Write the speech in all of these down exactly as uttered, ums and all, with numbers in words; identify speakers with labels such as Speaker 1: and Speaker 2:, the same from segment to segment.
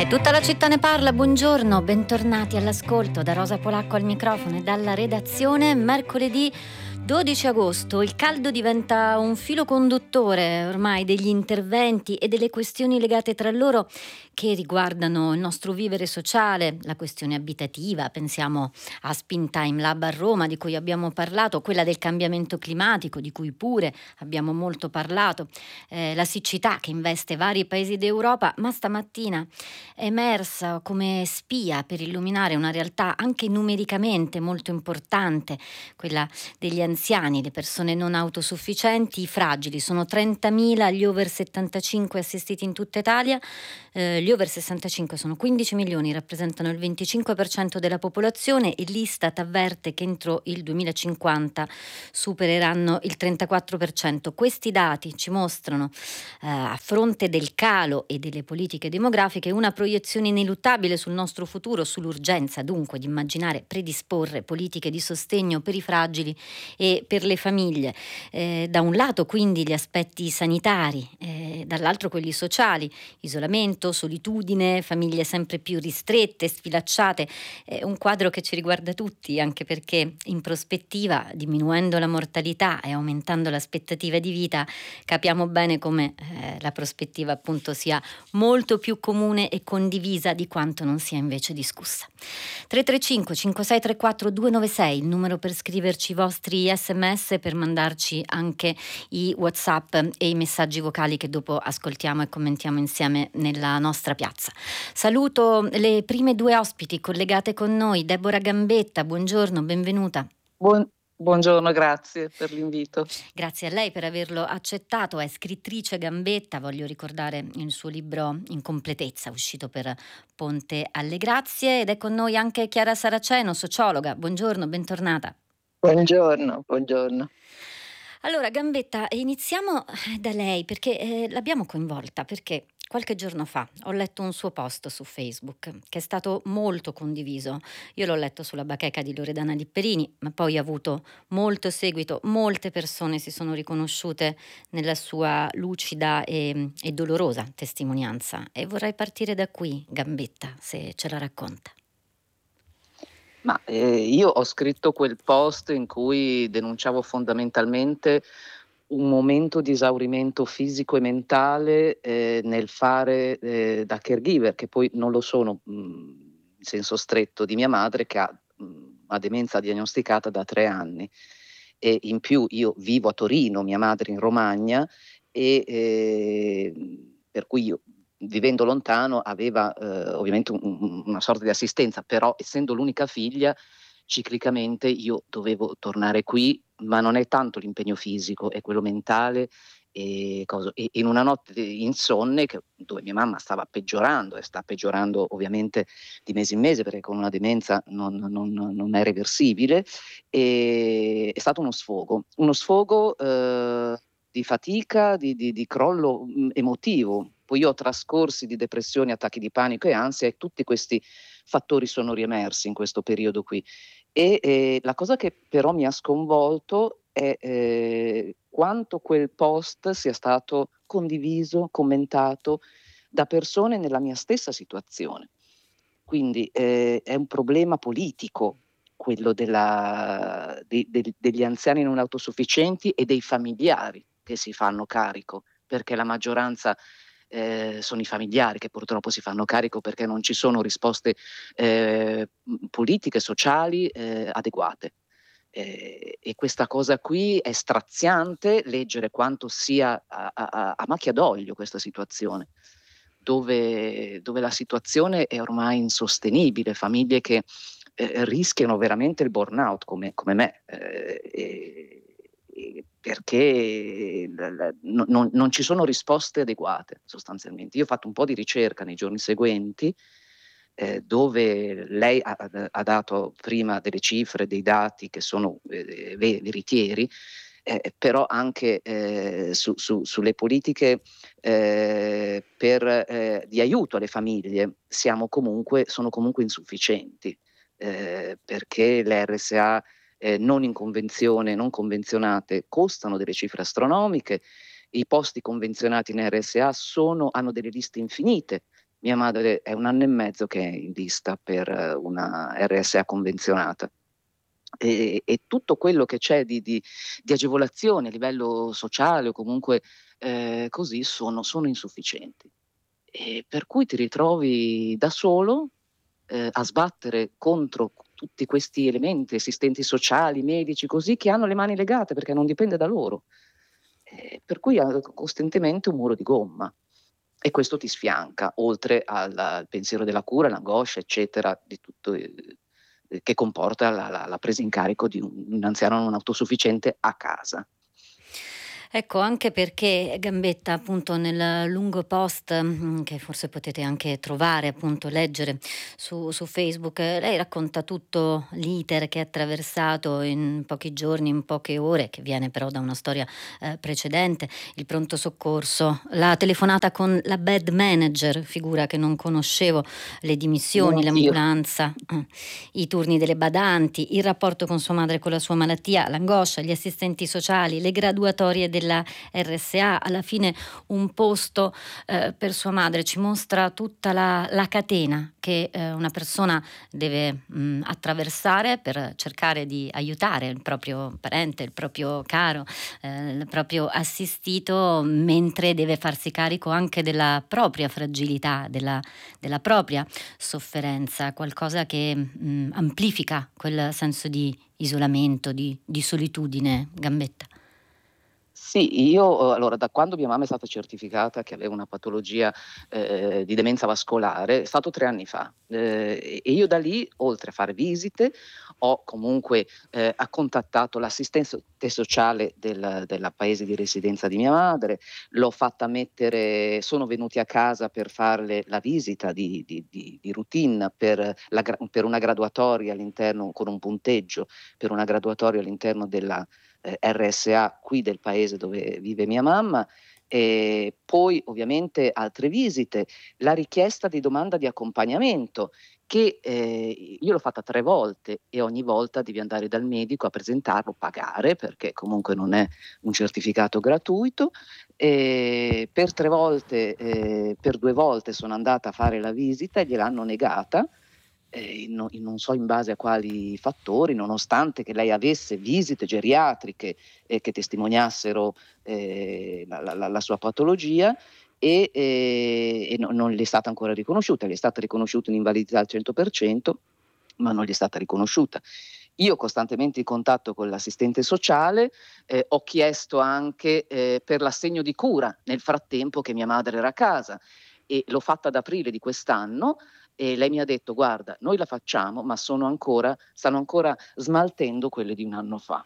Speaker 1: Tutta la città ne parla, buongiorno, bentornati all'ascolto da Rosa Polacco al microfono e dalla redazione. Mercoledì dodici agosto, il caldo diventa un filo conduttore ormai degli interventi e delle questioni legate tra loro che riguardano il nostro vivere sociale, la questione abitativa, pensiamo a Spin Time Lab a Roma di cui abbiamo parlato, quella del cambiamento climatico di cui pure abbiamo molto parlato, eh, la siccità che investe vari paesi d'Europa, ma stamattina è emersa come spia per illuminare una realtà anche numericamente molto importante, quella degli anziani, le persone non autosufficienti, i fragili. Sono trentamila gli over settantacinque assistiti in tutta Italia. Eh, gli over sessantacinque sono quindici milioni, rappresentano il venticinque per cento della popolazione e l'Istat avverte che entro il duemilacinquanta supereranno il trentaquattro per cento. Questi dati ci mostrano, eh, a fronte del calo e delle politiche demografiche, una proiezione ineluttabile sul nostro futuro, sull'urgenza dunque di immaginare, predisporre politiche di sostegno per i fragili e per le famiglie. Eh, da un lato quindi gli aspetti sanitari, eh, dall'altro quelli sociali, isolamento, solitudine, famiglie sempre più ristrette, sfilacciate, è un quadro che ci riguarda tutti, anche perché in prospettiva, diminuendo la mortalità e aumentando l'aspettativa di vita, capiamo bene come eh, la prospettiva appunto sia molto più comune e condivisa di quanto non sia invece discussa. tre tre cinque cinque sei tre quattro due nove sei, il numero per scriverci i vostri sms, per mandarci anche i WhatsApp e i messaggi vocali che dopo ascoltiamo e commentiamo insieme nella nostra piazza. Saluto le prime due ospiti collegate con noi. Deborah Gambetta, buongiorno, benvenuta.
Speaker 2: Buon, buongiorno, grazie per l'invito.
Speaker 1: Grazie a lei per averlo accettato. È scrittrice Gambetta, voglio ricordare il suo libro in completezza, uscito per Ponte alle Grazie, ed è con noi anche Chiara Saraceno, sociologa. Buongiorno, bentornata.
Speaker 2: Buongiorno, buongiorno.
Speaker 1: Allora, Gambetta, iniziamo da lei perché eh, l'abbiamo coinvolta, perché qualche giorno fa ho letto un suo post su Facebook che è stato molto condiviso. Io l'ho letto sulla bacheca di Loredana Lipperini, ma poi ha avuto molto seguito, molte persone si sono riconosciute nella sua lucida e, e dolorosa testimonianza, e vorrei partire da qui, Gambetta, se ce la racconta.
Speaker 2: Ma eh, io ho scritto quel post in cui denunciavo fondamentalmente un momento di esaurimento fisico e mentale eh, nel fare eh, da caregiver, che poi non lo sono mh, in senso stretto, di mia madre che ha mh, una demenza diagnosticata da tre anni. E in più io vivo a Torino, mia madre in Romagna, e eh, per cui io, vivendo lontano, aveva eh, ovviamente un, un, una sorta di assistenza, però essendo l'unica figlia, ciclicamente io dovevo tornare qui, ma non è tanto l'impegno fisico, è quello mentale. E, cosa, e in una notte insonne che, dove mia mamma stava peggiorando e sta peggiorando ovviamente di mese in mese, perché con una demenza non, non, non è reversibile, e, è stato uno sfogo, uno sfogo eh, di fatica, di, di, di crollo mh, emotivo. Poi io ho trascorsi di depressioni, attacchi di panico e ansia, e tutti questi fattori sono riemersi in questo periodo qui. E eh, la cosa che però mi ha sconvolto è eh, quanto quel post sia stato condiviso, commentato da persone nella mia stessa situazione. Quindi eh, è un problema politico quello della, de, de, degli anziani non autosufficienti e dei familiari che si fanno carico, perché la maggioranza eh, sono i familiari che purtroppo si fanno carico perché non ci sono risposte eh, politiche, sociali eh, adeguate. Eh, e questa cosa qui è straziante, leggere quanto sia a, a, a macchia d'olio questa situazione, dove, dove la situazione è ormai insostenibile, famiglie che eh, rischiano veramente il burnout come, come me, eh, e, e perché la, la, non, non ci sono risposte adeguate sostanzialmente. Io ho fatto un po' di ricerca nei giorni seguenti, eh, dove lei ha, ha dato prima delle cifre, dei dati che sono eh, veritieri, eh, però anche eh, su, su, sulle politiche eh, per, eh, di aiuto alle famiglie siamo comunque, sono comunque insufficienti, eh, perché le R S A eh, non in convenzione, non convenzionate, costano delle cifre astronomiche, i posti convenzionati in R S A sono, hanno delle liste infinite, Mia madre è un anno e mezzo che è in lista per eh, una R S A convenzionata. E, e tutto quello che c'è di, di, di agevolazione a livello sociale o comunque eh, così sono, sono insufficienti. E per cui ti ritrovi da solo eh, a sbattere contro tutti questi elementi, assistenti sociali, medici, così, che hanno le mani legate perché non dipende da loro. Eh, per cui ha costantemente un muro di gomma. E questo ti sfianca, oltre al, al pensiero della cura, l'angoscia, eccetera, di tutto eh, che comporta la, la- la presa in carico di un, un anziano non autosufficiente a casa.
Speaker 1: Ecco, anche perché Gambetta, appunto, nel lungo post, mhmm, che forse potete anche trovare, appunto, leggere su su Facebook, eh, lei racconta tutto l'iter che ha attraversato in pochi giorni, in poche ore, che viene però da una storia, ehm, precedente, il pronto soccorso, la telefonata con la bed manager, figura che non conoscevo, le dimissioni,
Speaker 2: Neanch'io.
Speaker 1: l'ambulanza, eh, i turni delle badanti, il rapporto con sua madre con la sua malattia, l'angoscia, gli assistenti sociali, le graduatorie della R S A, alla fine un posto eh, per sua madre, ci mostra tutta la, la catena che eh, una persona deve mh, attraversare per cercare di aiutare il proprio parente, il proprio caro, eh, il proprio assistito, mentre deve farsi carico anche della propria fragilità, della, della propria sofferenza, qualcosa che mh, amplifica quel senso di isolamento, di, di solitudine, Gambetta.
Speaker 2: Sì, io, eh, allora, da quando mia mamma è stata certificata che aveva una patologia eh, di demenza vascolare, è stato tre anni fa. Eh, e io da lì, oltre a fare visite, ho comunque eh, ha contattato l'assistente sociale del, della paese di residenza di mia madre, l'ho fatta mettere, sono venuti a casa per farle la visita di, di- di- di routine per, la gra- per una graduatoria all'interno, con un punteggio, per una graduatoria all'interno della eh, R S A qui del paese dove vive mia mamma, e poi ovviamente altre visite, la richiesta di domanda di accompagnamento che eh, io l'ho fatta tre volte e ogni volta devi andare dal medico a presentarlo, pagare perché comunque non è un certificato gratuito. E per tre volte, eh, per due volte sono andata a fare la visita e gliel'hanno negata eh, no- non so in base a quali fattori, nonostante che lei avesse visite geriatriche eh, che testimoniassero eh, la, la- la sua patologia e, eh, e no- non le è stata ancora riconosciuta, le è stata riconosciuta un'invalidità al cento per cento, ma non gli è stata riconosciuta. Io costantemente in contatto con l'assistente sociale, eh, ho chiesto anche eh, per l'assegno di cura nel frattempo che mia madre era a casa e l'ho fatta ad aprile di quest'anno e lei mi ha detto: guarda, noi la facciamo, ma sono ancora, stanno ancora smaltendo quelle di un anno fa.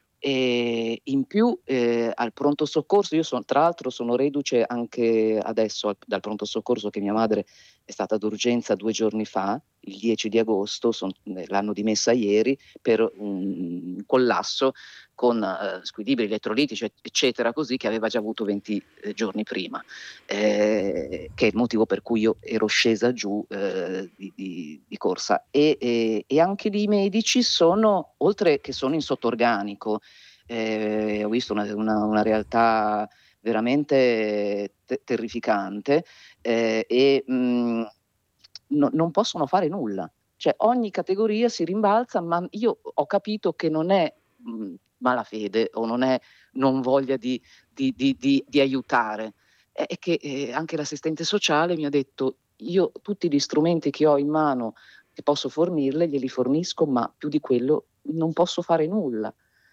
Speaker 2: E in più eh, al pronto soccorso, io son, tra l'altro sono reduce anche adesso al- dal pronto soccorso che mia madre è stata d'urgenza due giorni fa, il dieci di agosto, son- eh, l'hanno dimessa ieri per un collasso con eh, squilibri elettrolitici, eccetera, così che aveva già avuto venti eh, giorni prima, eh, che è il motivo per cui io ero scesa giù eh, di, di- di corsa. E, e- e anche lì i medici sono, oltre che sono in sottorganico, eh, ho visto una, una- una realtà veramente te- terrificante eh, e mh, no- non possono fare nulla. Cioè ogni categoria si rimbalza, ma io ho capito che non è mh, malafede o non è non voglia di, di- di- di- di aiutare, è è che eh, anche l'assistente sociale mi ha detto: io tutti gli strumenti che ho in mano che posso fornirle, glieli fornisco, ma più di quello non posso fare nulla.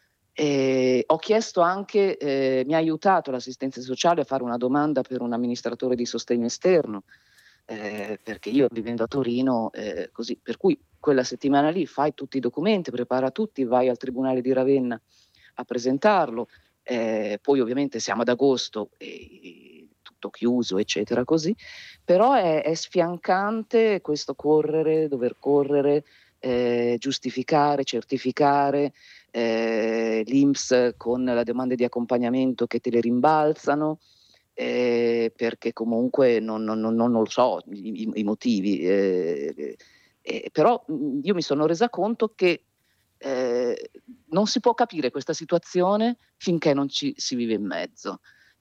Speaker 2: E ho chiesto anche, eh, mi ha aiutato l'assistente sociale a fare una domanda per un amministratore di sostegno esterno, eh, perché io vivendo a Torino, eh, così, per cui quella settimana lì fai tutti i documenti, prepara tutti, vai al Tribunale di Ravenna a presentarlo, eh, poi ovviamente siamo ad agosto e tutto chiuso, eccetera, così, però è, è sfiancante questo correre, dover correre, eh, giustificare, certificare, eh, l'I N P S con la domanda di accompagnamento che te le rimbalzano, eh, perché comunque non, non- non- non lo so i, i- i motivi, eh, eh, però mh, io mi sono resa conto che eh, non si può capire questa situazione finché non ci si vive in mezzo.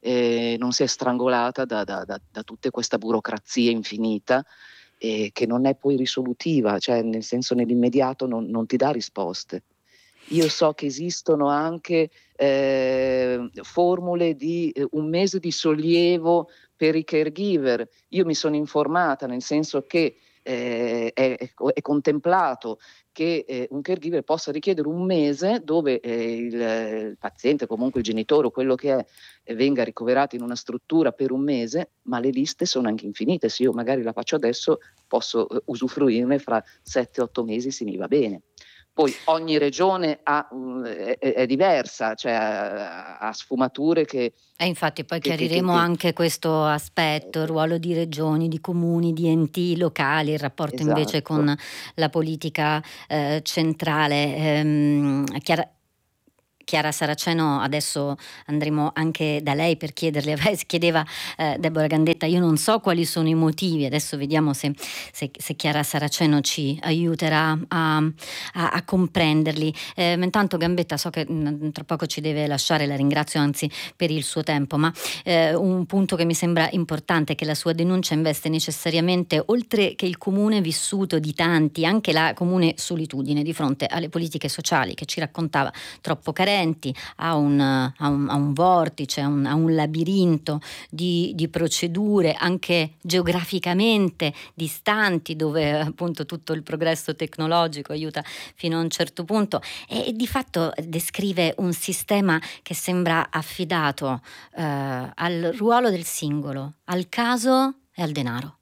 Speaker 2: eh, non sia strangolata da, da, da, da tutta questa burocrazia infinita, eh, che non è poi risolutiva, cioè nel senso nell'immediato non, non ti dà risposte. Io so che esistono anche eh, formule di eh, un mese di sollievo per i caregiver. Io mi sono informata, nel senso che eh, è, è contemplato che eh, un caregiver possa richiedere un mese dove eh, il, il paziente, comunque il genitore o quello che è, eh, venga ricoverato in una struttura per un mese, ma le liste sono anche infinite. Se io magari la faccio adesso, posso eh, usufruirne fra sette otto mesi se mi va bene. Poi ogni regione ha, um, è, è diversa, cioè ha, ha sfumature che...
Speaker 1: E infatti poi
Speaker 2: che,
Speaker 1: chiariremo
Speaker 2: che, che,
Speaker 1: anche questo aspetto, il ruolo di regioni, di comuni, di enti locali, il rapporto
Speaker 2: esatto.
Speaker 1: invece con la politica eh, centrale. Ehm, Chiara, Chiara Saraceno, adesso andremo anche da lei per chiederle, chiedeva eh, Deborah Gandetta, io non so quali sono i motivi, adesso vediamo se, se, se Chiara Saraceno ci aiuterà a, a, a comprenderli. Eh, intanto Gambetta so che mh, tra poco ci deve lasciare, la ringrazio anzi per il suo tempo, ma eh, un punto che mi sembra importante è che la sua denuncia investe necessariamente, oltre che il comune vissuto di tanti, anche la comune solitudine di fronte alle politiche sociali che ci raccontava troppo carenti, a un, a un, a un vortice, a un, a un labirinto di, di procedure anche geograficamente distanti, dove appunto tutto il progresso tecnologico aiuta fino a un certo punto, e, e di fatto descrive un sistema che sembra affidato eh, al ruolo del singolo, al caso e al denaro.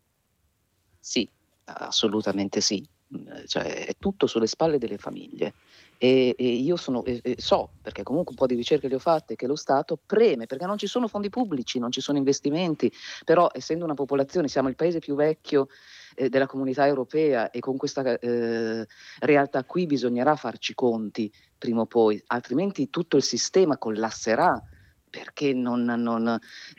Speaker 2: Sì, assolutamente sì, cioè è tutto sulle spalle delle famiglie. E, e io sono, e, e so, perché comunque un po' di ricerche le ho fatte, che lo Stato preme, perché non ci sono fondi pubblici, non ci sono investimenti, però essendo una popolazione, siamo il paese più vecchio eh, della comunità europea, e con questa eh, realtà qui bisognerà farci i conti prima o poi, altrimenti tutto il sistema collasserà. Perché non, non,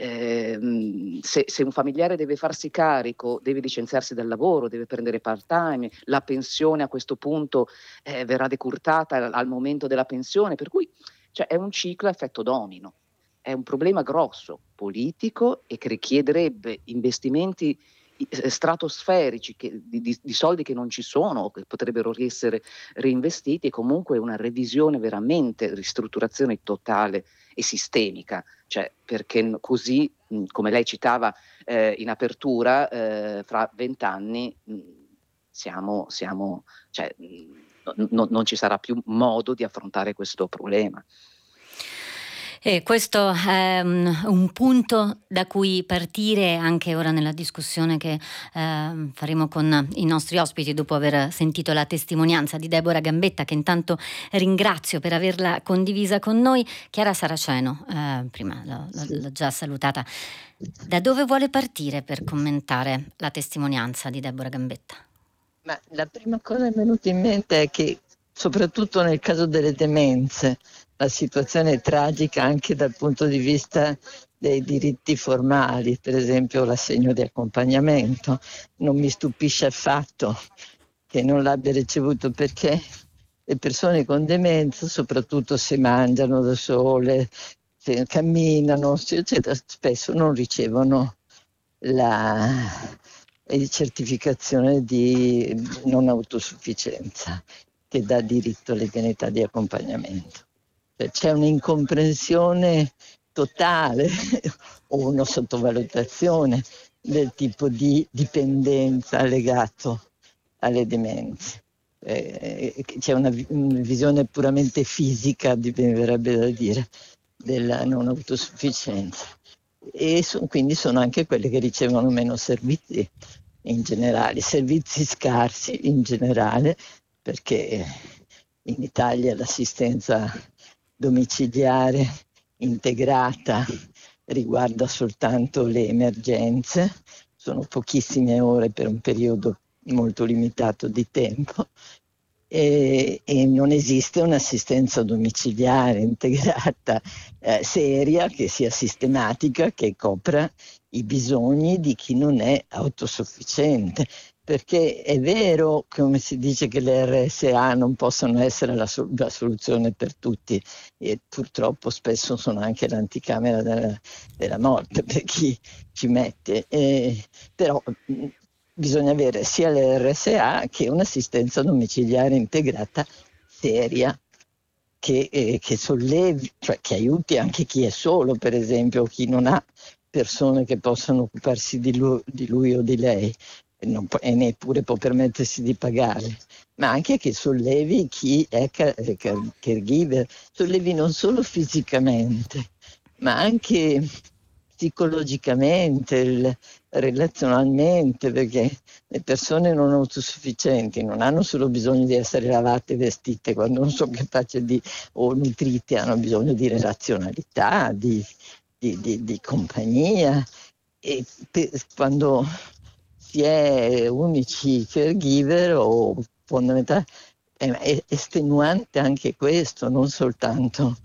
Speaker 2: eh, se, se un familiare deve farsi carico, deve licenziarsi dal lavoro, deve prendere part-time, la pensione a questo punto eh, verrà decurtata al, al momento della pensione, per cui cioè, è un ciclo a effetto domino, è un problema grosso, politico, e che richiederebbe investimenti stratosferici che, di, di, di soldi che non ci sono, che potrebbero essere reinvestiti, e comunque una revisione veramente, ristrutturazione totale e sistemica, cioè perché così, come lei citava eh, in apertura, eh, fra vent'anni siamo, siamo cioè, n- n- non ci sarà più modo di affrontare questo problema.
Speaker 1: E questo è un, un punto da cui partire anche ora nella discussione che eh, faremo con i nostri ospiti, dopo aver sentito la testimonianza di Deborah Gambetta, che intanto ringrazio per averla condivisa con noi. Chiara Saraceno, eh, prima l'ho, l'ho già salutata, da dove vuole partire per commentare la testimonianza di Deborah Gambetta?
Speaker 3: Ma la prima cosa che è venuta in mente è che, soprattutto nel caso delle demenze, la situazione è tragica anche dal punto di vista dei diritti formali, per esempio l'assegno di accompagnamento. Non mi stupisce affatto che non l'abbia ricevuto, perché le persone con demenza, soprattutto se mangiano da sole, se camminano, eccetera, spesso non ricevono la certificazione di non autosufficienza che dà diritto all'indennità di accompagnamento. C'è un'incomprensione totale o una sottovalutazione del tipo di dipendenza legato alle demenze. Eh, c'è una, una visione puramente fisica, mi verrebbe da dire, della non autosufficienza. E so, quindi sono anche quelle che ricevono meno servizi in generale, servizi scarsi in generale, perché in Italia l'assistenza domiciliare integrata riguarda soltanto le emergenze, sono pochissime ore per un periodo molto limitato di tempo, e, e non esiste un'assistenza domiciliare integrata eh, seria, che sia sistematica, che copra i bisogni di chi non è autosufficiente. perché è vero, come si dice, che le R S A non possono essere la, sol- la soluzione per tutti, e purtroppo spesso sono anche l'anticamera della, della morte per chi ci mette, eh, però mh, bisogna avere sia le R S A che un'assistenza domiciliare integrata seria, che, eh, che sollevi, cioè che aiuti anche chi è solo, per esempio, chi non ha persone che possano occuparsi di lui, di lui o di lei, e, non può- e neppure può permettersi di pagare, ma anche che sollevi chi è ca- eh, ca- caregiver, sollevi non solo fisicamente, ma anche psicologicamente, il- relazionalmente, perché le persone non autosufficienti non hanno solo bisogno di essere lavate e vestite quando non sono capaci di, o nutrite, hanno bisogno di relazionalità, di, di- di- di compagnia, e per- quando si è unici caregiver o fondamentale, è, è estenuante anche questo, non soltanto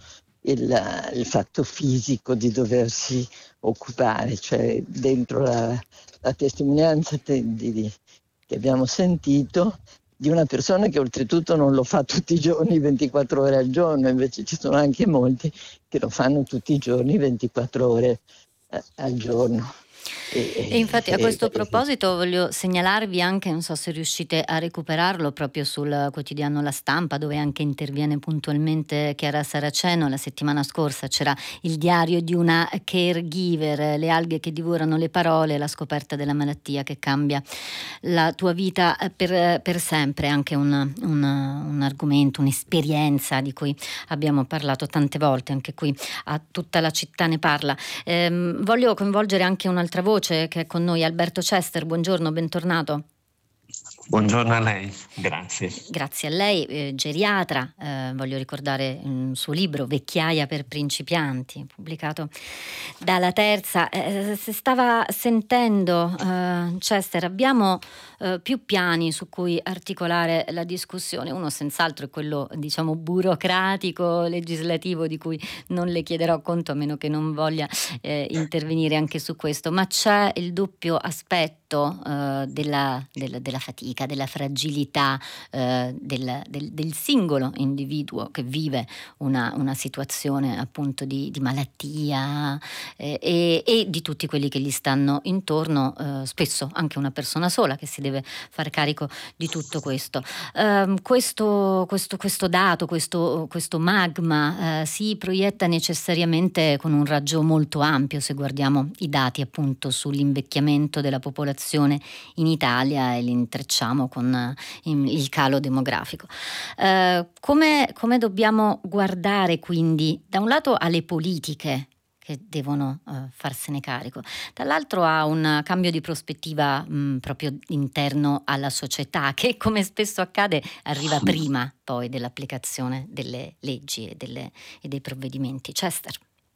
Speaker 3: il, il fatto fisico di doversi occupare, cioè dentro la, la testimonianza te- di- di- che abbiamo sentito di una persona che oltretutto non lo fa tutti i giorni ventiquattro ore al giorno, invece ci sono anche molti che lo fanno tutti i giorni ventiquattro ore eh, al giorno. E,
Speaker 1: E infatti a
Speaker 3: e-
Speaker 1: questo
Speaker 3: e-
Speaker 1: proposito voglio segnalarvi anche, non so se riuscite a recuperarlo proprio sul quotidiano La Stampa, dove anche interviene puntualmente Chiara Saraceno. La settimana scorsa c'era il diario di una caregiver, le alghe che divorano le parole, la scoperta della malattia che cambia la tua vita per, per sempre, anche un, un, un argomento, un'esperienza di cui abbiamo parlato tante volte, anche qui a Tutta la città ne parla. Ehm, voglio coinvolgere anche un'altra voce che è con noi, Alberto Cester. Buongiorno, bentornato.
Speaker 4: Buongiorno a lei, grazie.
Speaker 1: Grazie a lei, eh, geriatra, eh, voglio ricordare un suo libro Vecchiaia per principianti, pubblicato dalla Terza. Eh, se stava sentendo, eh, Chester, abbiamo eh, più piani su cui articolare la discussione. Uno senz'altro è quello, diciamo, burocratico, legislativo, di cui non le chiederò conto a meno che non voglia eh, intervenire anche su questo, ma c'è il doppio aspetto eh, della, della, della fatica, della fragilità eh, del, del, del singolo individuo che vive una, una situazione appunto di, di malattia eh, e, e di tutti quelli che gli stanno intorno, eh, spesso anche una persona sola che si deve far carico di tutto questo. Eh, questo, questo, questo dato, questo, questo magma eh, si proietta necessariamente con un raggio molto ampio, se guardiamo i dati appunto sull'invecchiamento della popolazione in Italia e li intrecciamo con eh, il calo demografico. Eh, come, come dobbiamo guardare quindi da un lato alle politiche che devono eh, farsene carico, dall'altro a un cambio di prospettiva mh, proprio interno alla società, che come spesso accade arriva prima poi dell'applicazione delle leggi e, delle, e dei provvedimenti. Chester.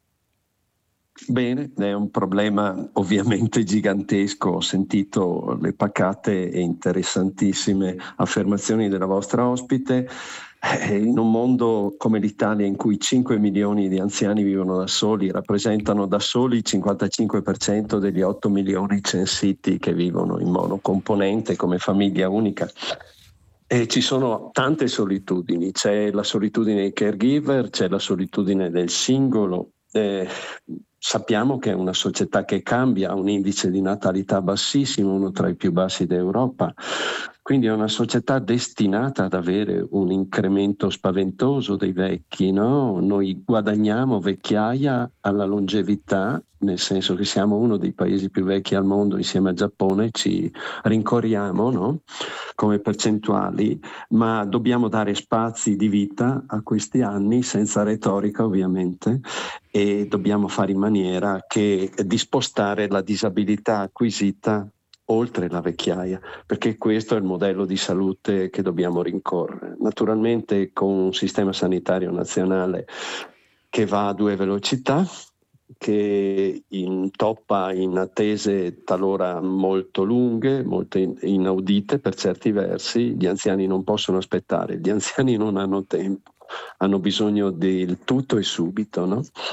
Speaker 4: Bene, è un problema ovviamente gigantesco. Ho sentito le pacate e interessantissime affermazioni della vostra ospite. Eh, in un mondo come l'Italia, in cui cinque milioni di anziani vivono da soli, rappresentano da soli il cinquantacinque per cento degli otto milioni censiti che vivono in monocomponente come famiglia unica. E ci sono tante solitudini, c'è la solitudine dei caregiver, c'è la solitudine del singolo. Eh, sappiamo che è una società che cambia, ha un indice di natalità bassissimo, uno tra i più bassi d'Europa, quindi è una società destinata ad avere un incremento spaventoso dei vecchi, no? Noi guadagniamo vecchiaia alla longevità, nel senso che siamo uno dei paesi più vecchi al mondo insieme al Giappone, ci rincorriamo, no? Come percentuali, ma dobbiamo dare spazi di vita a questi anni, senza retorica ovviamente, e dobbiamo fare in maniera che di spostare la disabilità acquisita oltre la vecchiaia, perché questo è il modello di salute che dobbiamo rincorrere. Naturalmente con un sistema sanitario nazionale che va a due velocità, che intoppa in attese talora molto lunghe, molto inaudite per certi versi. Gli anziani non possono aspettare, gli anziani non hanno tempo, hanno bisogno del tutto e subito, no?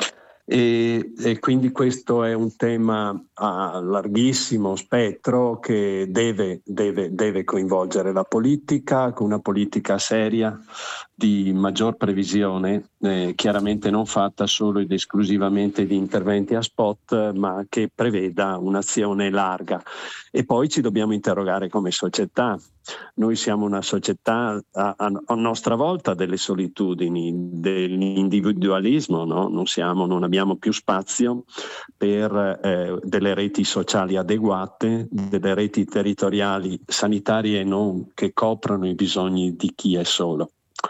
Speaker 4: E, e quindi questo è un tema a larghissimo spettro che deve, deve, deve coinvolgere la politica, con una politica seria di maggior previsione, eh, chiaramente non fatta solo ed esclusivamente di interventi a spot, ma che preveda un'azione larga. E poi ci dobbiamo interrogare come società. Noi siamo una società a, a, a nostra volta delle solitudini, dell'individualismo, no? Non siamo, non abbiamo più spazio per eh, delle reti sociali adeguate, delle reti territoriali sanitarie e non, che coprano i bisogni di chi è solo.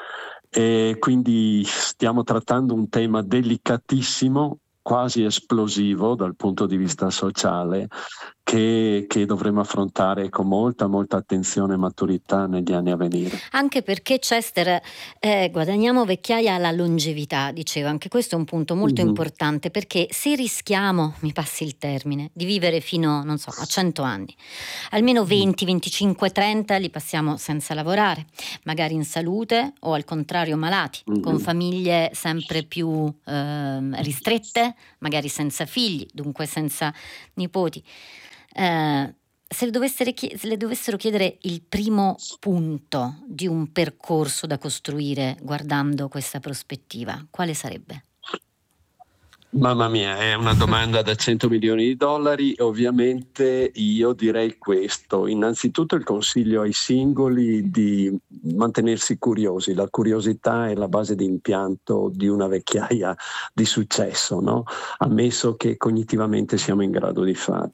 Speaker 4: E quindi stiamo trattando un tema delicatissimo, quasi esplosivo dal punto di vista sociale, che, che dovremo affrontare con molta molta attenzione e maturità negli anni a venire.
Speaker 1: Anche perché, Chester, eh, guadagniamo vecchiaia alla longevità, diceva, anche questo è un punto molto mm-hmm. importante, perché se rischiamo, mi passi il termine, di vivere fino, non so, a cento anni, almeno venti, venticinque, trenta li passiamo senza lavorare, magari in salute o al contrario malati, mm-hmm. con famiglie sempre più eh, ristrette, magari senza figli, dunque senza nipoti. Eh, se le, dovessero, se le dovessero chiedere il primo punto di un percorso da costruire guardando questa prospettiva, quale sarebbe?
Speaker 4: Mamma mia, è una domanda da cento milioni di dollari. Ovviamente io direi questo: innanzitutto il consiglio ai singoli di mantenersi curiosi. La curiosità è la base di impianto di una vecchiaia di successo, no? Ammesso che cognitivamente siamo in grado di farlo.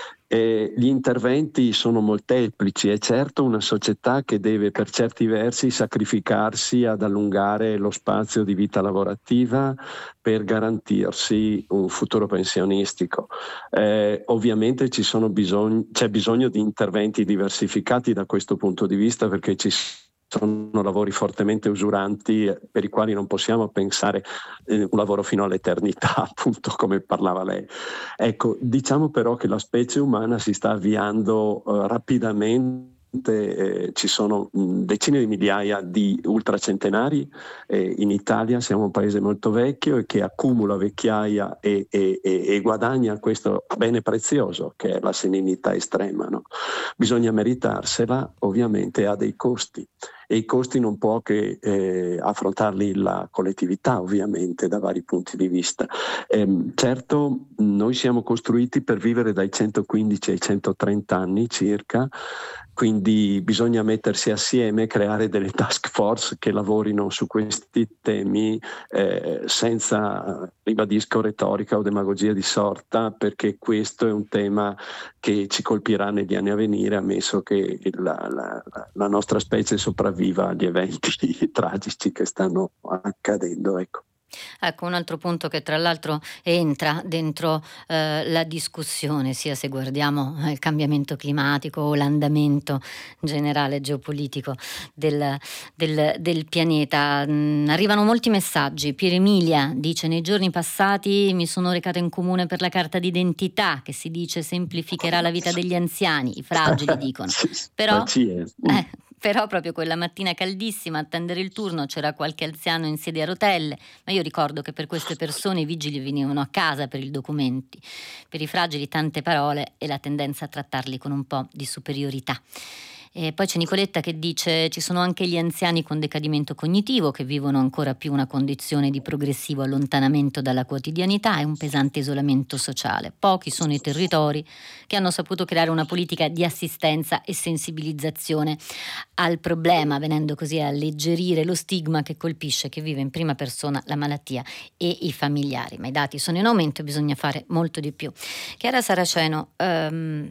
Speaker 4: E gli interventi sono molteplici. È certo una società che deve per certi versi sacrificarsi ad allungare lo spazio di vita lavorativa per garantirsi un futuro pensionistico. Eh, ovviamente ci sono bisogni, c'è bisogno di interventi diversificati da questo punto di vista, perché ci sono lavori fortemente usuranti per i quali non possiamo pensare eh, un lavoro fino all'eternità, appunto, come parlava lei. Ecco, diciamo però che la specie umana si sta avviando eh, rapidamente. Eh, ci sono mh, decine di migliaia di ultracentenari eh, in Italia. Siamo un paese molto vecchio e che accumula vecchiaia e, e, e, e guadagna questo bene prezioso che è la senilità estrema, no? Bisogna meritarsela, ovviamente ha dei costi e i costi non può che eh, affrontarli la collettività, ovviamente, da vari punti di vista. Eh, certo, noi siamo costruiti per vivere dai centoquindici ai centotrenta anni circa, quindi bisogna mettersi assieme, creare delle task force che lavorino su questi temi eh, senza, ribadisco, retorica o demagogia di sorta, perché questo è un tema che ci colpirà negli anni a venire, ammesso che la, la, la nostra specie sopravviva agli eventi tragici che stanno accadendo. Ecco.
Speaker 1: Ecco, un altro punto che tra l'altro entra dentro eh, la discussione, sia se guardiamo il cambiamento climatico o l'andamento generale geopolitico del, del, del pianeta. Mm, arrivano molti messaggi. Pier Emilia dice: nei giorni passati mi sono recata in comune per la carta d'identità, che si dice semplificherà la vita degli anziani, i fragili dicono. Però eh, Però proprio quella mattina caldissima, a attendere il turno, c'era qualche anziano in sedia a rotelle, ma io ricordo che per queste persone i vigili venivano a casa per i documenti. Per i fragili tante parole e la tendenza a trattarli con un po' di superiorità. E poi c'è Nicoletta che dice: ci sono anche gli anziani con decadimento cognitivo che vivono ancora più una condizione di progressivo allontanamento dalla quotidianità e un pesante isolamento sociale. Pochi sono i territori che hanno saputo creare una politica di assistenza e sensibilizzazione al problema, venendo così a alleggerire lo stigma che colpisce chi vive in prima persona la malattia e i familiari. Ma i dati sono in aumento e bisogna fare molto di più. Chiara Saraceno, um,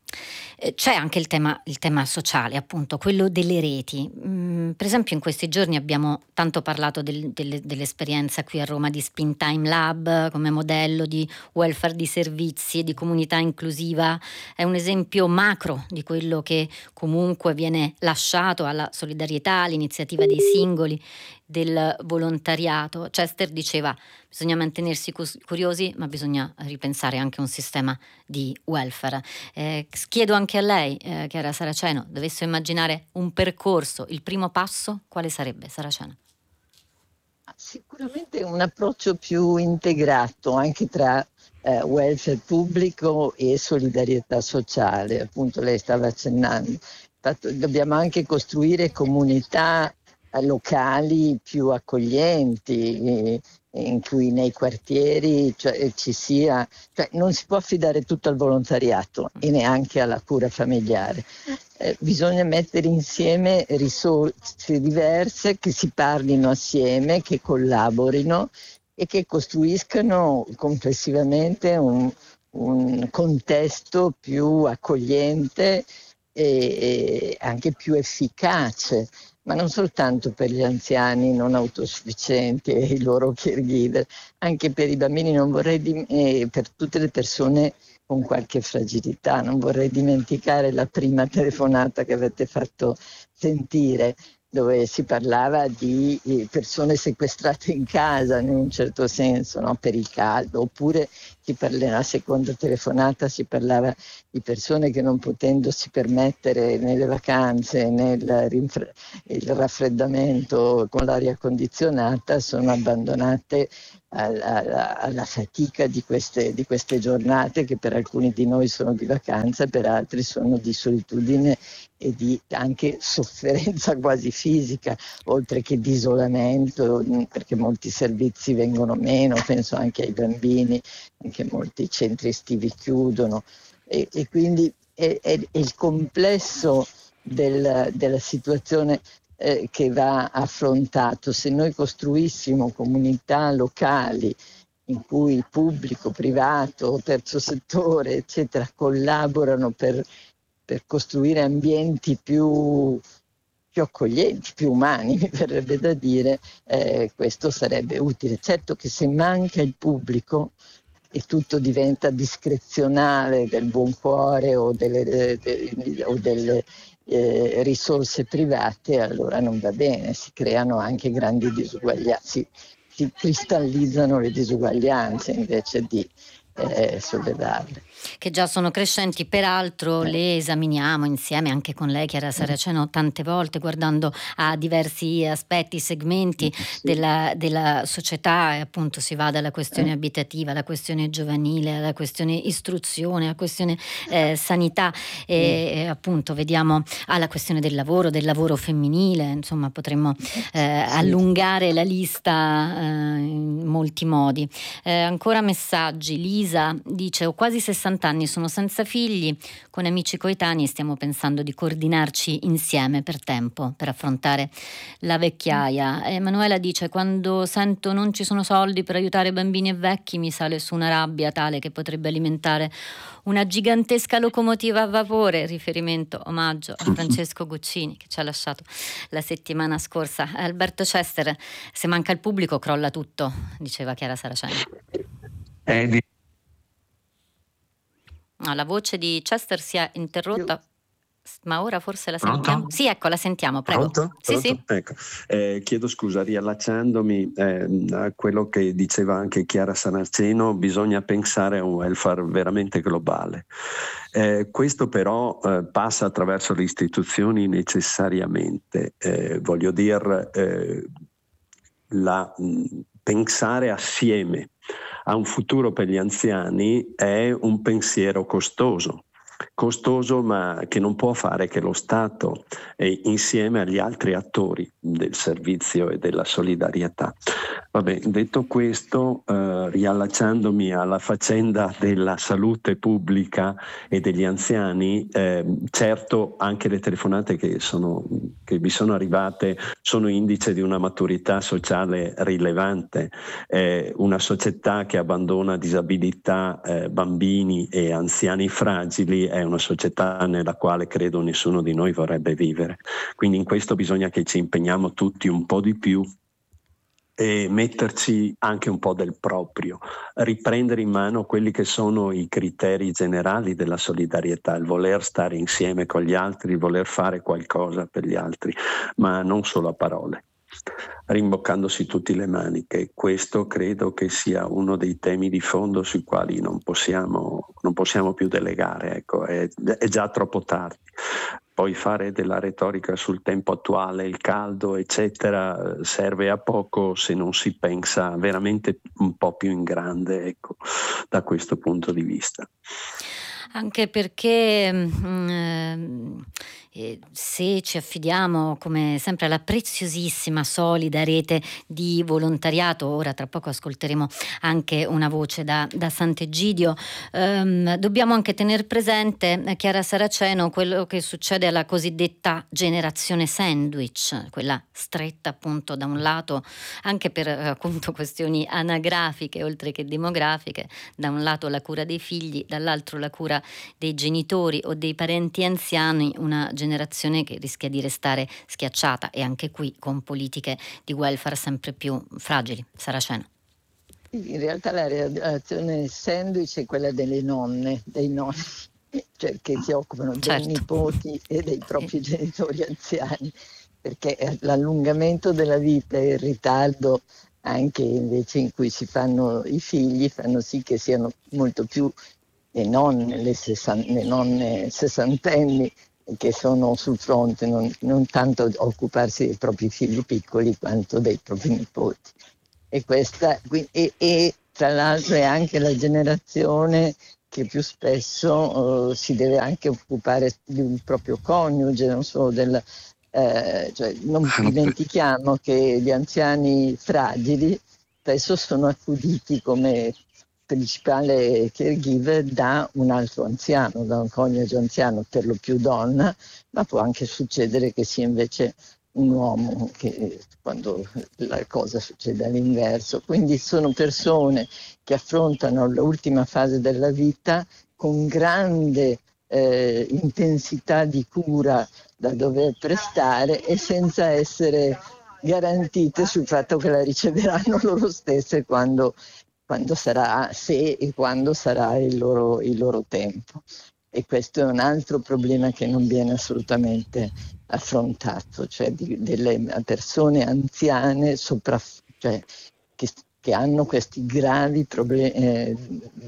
Speaker 1: c'è anche il tema, il tema sociale, appunto, quello delle reti. Mm, per esempio in questi giorni abbiamo tanto parlato del, del, dell'esperienza qui a Roma di Spintime Lab come modello di welfare di servizi e di comunità inclusiva. È un esempio macro di quello che comunque viene lasciato alla solidarietà, all'iniziativa dei singoli, del volontariato. Chester diceva: bisogna mantenersi curiosi, ma bisogna ripensare anche un sistema di welfare. Eh, chiedo anche a lei, eh, Chiara Saraceno, dovesse immaginare un percorso, il primo passo, quale sarebbe, Saraceno?
Speaker 3: Sicuramente un approccio più integrato anche tra eh, welfare pubblico e solidarietà sociale, appunto lei stava accennando. Infatti, dobbiamo anche costruire comunità eh, locali più accoglienti, eh, in cui nei quartieri cioè, ci sia, cioè, non si può affidare tutto al volontariato e neanche alla cura familiare. Eh, bisogna mettere insieme risorse diverse che si parlino assieme, che collaborino e che costruiscano complessivamente un, un contesto più accogliente e, e anche più efficace, ma non soltanto per gli anziani non autosufficienti e i loro caregiver, anche per i bambini, non vorrei dim- e per tutte le persone con qualche fragilità. Non vorrei dimenticare la prima telefonata che avete fatto sentire, dove si parlava di persone sequestrate in casa in un certo senso, no? Per il caldo, oppure si parla, nella seconda telefonata si parlava di persone che non potendosi permettere nelle vacanze né il, rinfre- il raffreddamento con l'aria condizionata sono abbandonate alla, alla fatica di queste, di queste giornate che per alcuni di noi sono di vacanza, per altri sono di solitudine e di anche sofferenza quasi fisica, oltre che di isolamento, perché molti servizi vengono meno, penso anche ai bambini, anche molti centri estivi chiudono e, e quindi è, è, è il complesso del, della situazione eh, che va affrontato. Se noi costruissimo comunità locali in cui pubblico, privato, terzo settore, eccetera, collaborano per per costruire ambienti più, più accoglienti, più umani, mi verrebbe da dire, eh, questo sarebbe utile. Certo che se manca il pubblico e tutto diventa discrezionale del buon cuore o delle, de, de, o delle eh, risorse private, allora non va bene, si creano anche grandi disuguaglianze, si, si cristallizzano le disuguaglianze invece di Eh, sollevarle.
Speaker 1: Che già sono crescenti, peraltro eh. le esaminiamo insieme anche con lei, Chiara Saraceno, tante volte guardando a diversi aspetti, segmenti sì. della, della società, e appunto si va dalla questione eh. abitativa alla questione giovanile, alla questione istruzione, alla questione eh, sanità e, mm. e appunto vediamo alla questione del lavoro, del lavoro femminile, insomma potremmo eh, sì. allungare la lista eh, in molti modi. Eh, ancora messaggi. Lisa dice: ho quasi sessanta anni, sono senza figli, con amici coetanei stiamo pensando di coordinarci insieme per tempo per affrontare la vecchiaia. Emanuela dice: quando sento non ci sono soldi per aiutare bambini e vecchi mi sale su una rabbia tale che potrebbe alimentare una gigantesca locomotiva a vapore. Riferimento, omaggio a Francesco Guccini che ci ha lasciato la settimana scorsa. Alberto Chester: se manca il pubblico crolla tutto, diceva Chiara Saraceno.
Speaker 4: Eh, di-
Speaker 1: No, la voce di Chester si è interrotta, ma ora forse la
Speaker 4: Pronto?
Speaker 1: sentiamo. Sì, ecco, la sentiamo, prego.
Speaker 4: Pronto?
Speaker 1: Sì,
Speaker 4: Pronto?
Speaker 1: sì.
Speaker 4: Ecco. Eh, chiedo scusa, riallacciandomi eh, a quello che diceva anche Chiara Saraceno, bisogna pensare a un welfare veramente globale. Eh, questo però eh, passa attraverso le istituzioni necessariamente. Eh, voglio dire, eh, la, mh, pensare assieme a un futuro per gli anziani è un pensiero costoso, costoso ma che non può fare che lo Stato e insieme agli altri attori del servizio e della solidarietà. Vabbè, detto questo, eh, riallacciandomi alla faccenda della salute pubblica e degli anziani, eh, certo anche le telefonate che, sono, che vi sono arrivate sono indice di una maturità sociale rilevante. Eh, una società che abbandona disabilità, eh, bambini e anziani fragili è una società nella quale credo nessuno di noi vorrebbe vivere. Quindi in questo bisogna che ci impegniamo tutti un po' di più e metterci anche un po' del proprio, riprendere in mano quelli che sono i criteri generali della solidarietà, il voler stare insieme con gli altri, il voler fare qualcosa per gli altri, ma non solo a parole, rimboccandosi tutti le maniche. Questo credo che sia uno dei temi di fondo sui quali non possiamo, non possiamo più delegare, ecco, è, è già troppo tardi. poi fare della retorica sul tempo attuale, il caldo, eccetera, serve a poco se non si pensa veramente un po' più in grande, ecco, da questo punto di vista.
Speaker 1: Anche perché mh, eh, se ci affidiamo come sempre alla preziosissima, solida rete di volontariato, ora tra poco ascolteremo anche una voce da, da Sant'Egidio, ehm, dobbiamo anche tener presente, eh, Chiara Saraceno, quello che succede alla cosiddetta generazione sandwich, quella stretta appunto da un lato anche per eh, appunto questioni anagrafiche oltre che demografiche, da un lato la cura dei figli, dall'altro la cura dei genitori o dei parenti anziani, una generazione che rischia di restare schiacciata e anche qui con politiche di welfare sempre più fragili. Saraceno.
Speaker 3: In realtà la relazione sandwich è quella delle nonne, dei nonni, cioè che si occupano
Speaker 1: Certo.
Speaker 3: dei nipoti e dei propri genitori anziani, perché l'allungamento della vita e il ritardo anche invece in cui si fanno i figli fanno sì che siano molto più le nonne, le, sessan- le nonne sessantenni che sono sul fronte, non, non tanto occuparsi dei propri figli piccoli quanto dei propri nipoti. E questa e, e tra l'altro è anche la generazione che più spesso uh, si deve anche occupare di un proprio coniuge, non solo del eh, cioè non dimentichiamo che gli anziani fragili spesso sono accuditi come principale caregiver da un altro anziano, da un coniuge anziano, per lo più donna, ma può anche succedere che sia invece un uomo che quando la cosa succede all'inverso. Quindi sono persone che affrontano l'ultima fase della vita con grande eh, intensità di cura da dover prestare e senza essere garantite sul fatto che la riceveranno loro stesse quando quando sarà, se e quando sarà il loro, il loro tempo. E questo è un altro problema che non viene assolutamente affrontato, cioè di, delle persone anziane sopra, cioè, che, che hanno questi gravi problemi, eh,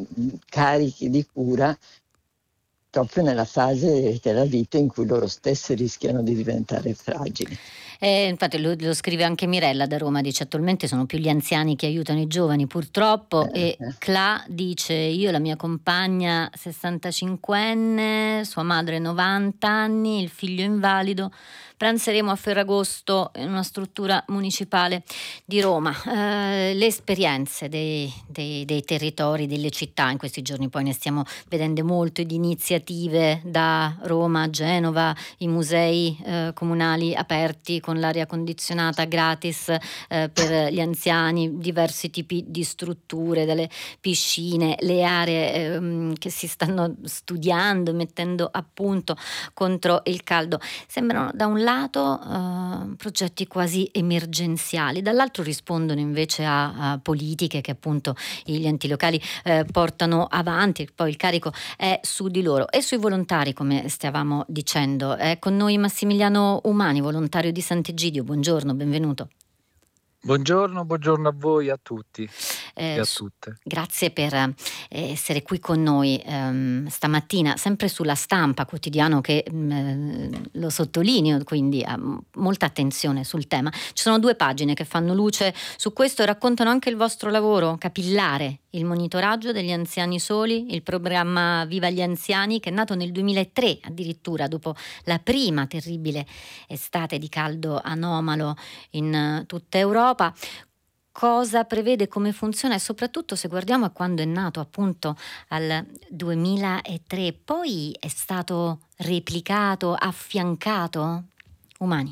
Speaker 3: carichi di cura proprio nella fase della vita in cui loro stesse rischiano di diventare fragili.
Speaker 1: Eh, infatti lo, lo scrive anche Mirella da Roma, dice attualmente sono più gli anziani che aiutano i giovani purtroppo,
Speaker 3: Eh,
Speaker 1: e Cla dice io e la mia compagna sessantacinquenne, sua madre novanta anni, il figlio invalido, pranzeremo a Ferragosto in una struttura municipale di Roma. Eh, le esperienze dei, dei, dei territori, delle città, in questi giorni poi ne stiamo vedendo molto di iniziative da Roma a Genova, i musei eh, comunali aperti con l'aria condizionata gratis eh, per gli anziani, diversi tipi di strutture, dalle piscine, le aree ehm, che si stanno studiando, mettendo a punto contro il caldo. Sembrano da un lato eh, progetti quasi emergenziali, dall'altro rispondono invece a, a politiche che appunto gli enti locali eh, portano avanti, e poi il carico è su di loro. E sui volontari, come stavamo dicendo, è con noi Massimiliano Umani, volontario di Sant'Egidio. Buongiorno, benvenuto.
Speaker 5: Buongiorno, buongiorno a voi, a tutti
Speaker 1: Eh,
Speaker 5: e a
Speaker 1: su-
Speaker 5: tutte.
Speaker 1: Grazie per eh, essere qui con noi ehm, stamattina, sempre sulla Stampa, quotidiano che mh, eh, lo sottolineo, quindi ha m- molta attenzione sul tema. Ci sono due pagine che fanno luce su questo e raccontano anche il vostro lavoro capillare, il monitoraggio degli anziani soli, il programma Viva gli Anziani, che è nato nel duemilatré, addirittura dopo la prima terribile estate di caldo anomalo in eh, tutta Europa. Cosa prevede, come funziona e soprattutto se guardiamo a quando è nato, appunto al duemilatré, poi è stato replicato, affiancato? Umani.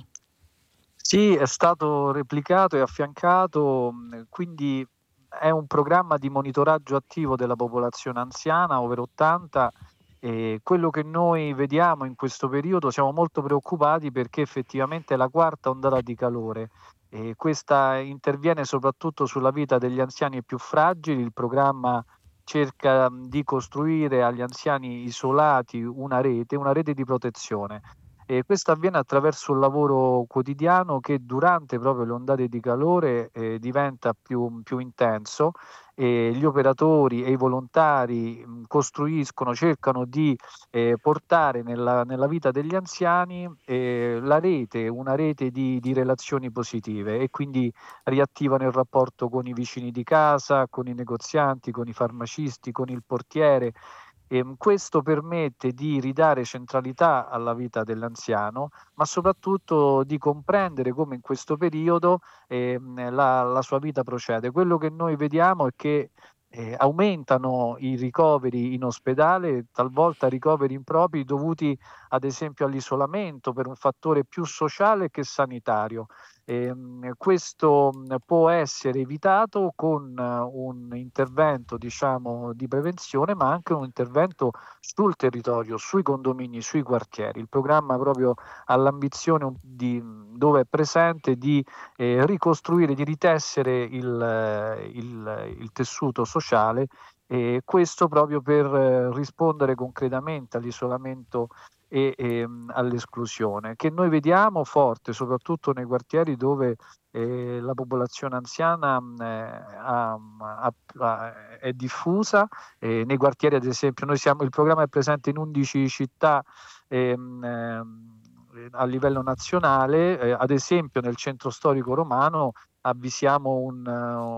Speaker 5: Sì, è stato replicato e affiancato, mh, quindi è un programma di monitoraggio attivo della popolazione anziana over ottanta, e quello che noi vediamo in questo periodo, siamo molto preoccupati perché effettivamente è la quarta ondata di calore e questa interviene soprattutto sulla vita degli anziani più fragili. Il programma cerca mh, di costruire agli anziani isolati una rete, una rete di protezione. E questo avviene attraverso un lavoro quotidiano che durante proprio le ondate di calore eh, diventa più, più intenso, e gli operatori e i volontari mh, costruiscono, cercano di eh, portare nella, nella vita degli anziani eh, la rete, una rete di, di relazioni positive, e quindi riattivano il rapporto con i vicini di casa, con i negozianti, con i farmacisti, con il portiere. E questo permette di ridare centralità alla vita dell'anziano, ma soprattutto di comprendere come in questo periodo eh, la, la sua vita procede. Quello che noi vediamo è che eh, aumentano i ricoveri in ospedale, talvolta ricoveri impropri dovuti ad esempio all'isolamento per un fattore più sociale che sanitario. Eh, questo può essere evitato con un intervento, diciamo, di prevenzione, ma anche un intervento sul territorio, sui condomini, sui quartieri. Il programma proprio ha l'ambizione di, dove è presente, di eh, ricostruire, di ritessere il, il, il tessuto sociale, e questo proprio per eh, rispondere concretamente all'isolamento e, e all'esclusione, che noi vediamo forte soprattutto nei quartieri dove eh, la popolazione anziana eh, ha, ha, ha, è diffusa. Eh, nei quartieri, ad esempio, noi siamo, il programma è presente in undici città ehm, ehm, a livello nazionale. Eh, ad esempio nel centro storico romano avvisiamo un,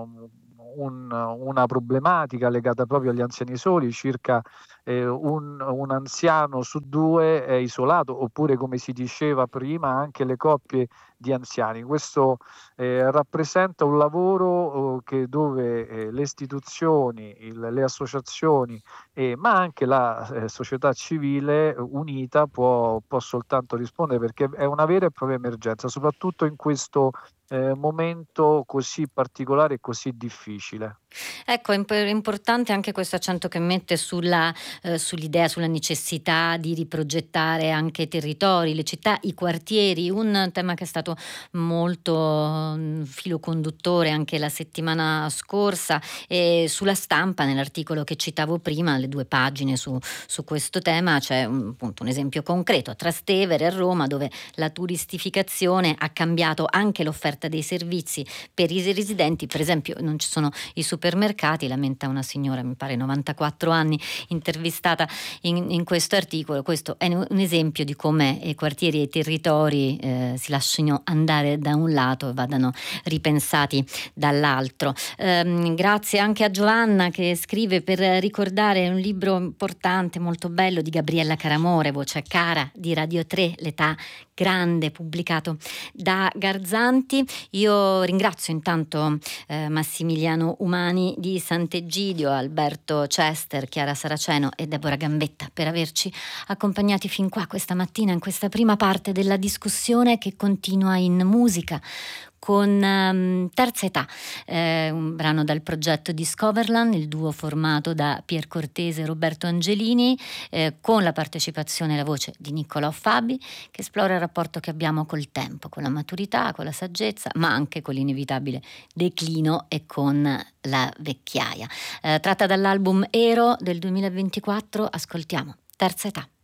Speaker 5: un, una problematica legata proprio agli anziani soli. Circa eh, un, un anziano su due è isolato, oppure, come si diceva prima, anche le coppie di anziani. Questo eh, rappresenta un lavoro eh, che dove eh, le istituzioni, il, le associazioni, eh, ma anche la eh, società civile unita può, può soltanto rispondere, perché è una vera e propria emergenza, soprattutto in questo eh, momento così particolare e così difficile.
Speaker 1: Ecco, è importante anche questo accento che mette sulla, eh, sull'idea, sulla necessità di riprogettare anche i territori, le città, i quartieri, un tema che è stato molto um, filo conduttore anche la settimana scorsa, e sulla Stampa, nell'articolo che citavo prima, le due pagine su, su questo tema, c'è un, appunto, un esempio concreto a Trastevere, a Roma, dove la turistificazione ha cambiato anche l'offerta dei servizi per i residenti. Per esempio non ci sono i supermercati, lamenta una signora, mi pare novantaquattro anni, intervistata in, in questo articolo. Questo è un esempio di come i quartieri e i territori eh, si lasciano andare da un lato e vadano ripensati dall'altro. Eh, grazie anche a Giovanna, che scrive per ricordare un libro importante, molto bello, di Gabriella Caramore, Voce cara, di Radio tre, L'età grande, pubblicato da Garzanti. Io ringrazio intanto eh, Massimiliano Umani di Sant'Egidio, Alberto Cester, Chiara Saraceno e Deborah Gambetta per averci accompagnati fin qua questa mattina in questa prima parte della discussione, che continua in musica con um, Terza età, eh, un brano dal progetto Discoverland, il duo formato da Pier Cortese e Roberto Angelini, eh, con la partecipazione e la voce di Niccolò Fabi, che esplora il rapporto che abbiamo col tempo, con la maturità, con la saggezza, ma anche con l'inevitabile declino e con la vecchiaia. Eh, tratta dall'album Ero del duemilaventiquattro, ascoltiamo Terza età.